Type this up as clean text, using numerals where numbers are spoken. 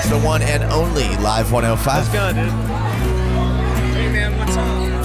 It's the one and only Live 105. Let's go, dude. Hey, man, what's up?